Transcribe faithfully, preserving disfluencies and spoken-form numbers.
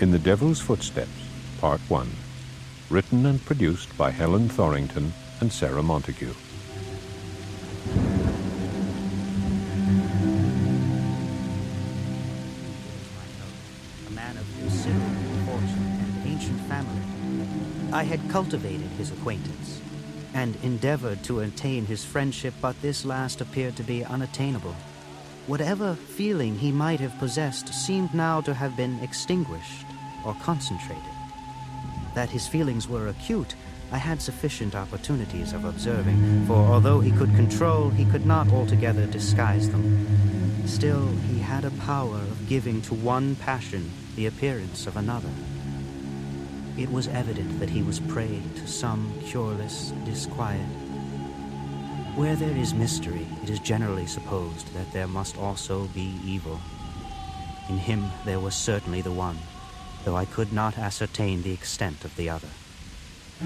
In the Devil's Footsteps, Part one. Written and produced by Helen Thorington and Sarah Montague. A man of considerable fortune and ancient family. I had cultivated his acquaintance and endeavored to attain his friendship, but this last appeared to be unattainable. Whatever feeling he might have possessed seemed now to have been extinguished or concentrated. That his feelings were acute, I had sufficient opportunities of observing, for although he could control, he could not altogether disguise them. Still, he had a power of giving to one passion the appearance of another. It was evident that he was prey to some cureless disquiet. Where there is mystery, it is generally supposed that there must also be evil. In him there was certainly the one, though I could not ascertain the extent of the other.